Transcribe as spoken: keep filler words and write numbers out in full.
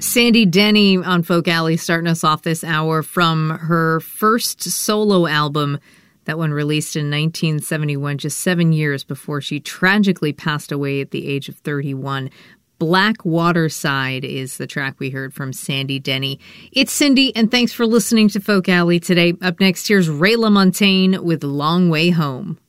Sandy Denny on Folk Alley starting us off this hour from her first solo album. That one released in nineteen seventy-one, just seven years before she tragically passed away at the age of thirty-one. Black Waterside is the track we heard from Sandy Denny. It's Cindy, and thanks for listening to Folk Alley today. Up next, here's Ray LaMontagne with Long Way Home.